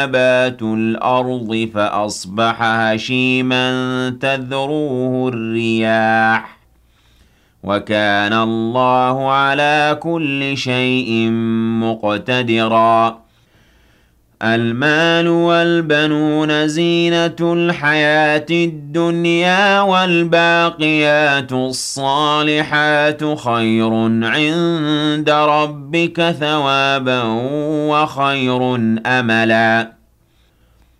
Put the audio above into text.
نبات الأرض فأصبح هشيما تذروه الرياح وكان الله على كل شيء مقتدرا المال والبنون زينة الحياة الدنيا والباقيات الصالحات خير عند ربك ثوابا وخير أملا